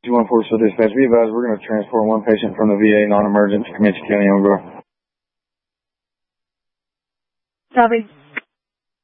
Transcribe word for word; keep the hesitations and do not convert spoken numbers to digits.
two one four so dispatch. Be advised, we're going to transport one patient from the V A non-emergent to Comanche County, Elmore. Copy.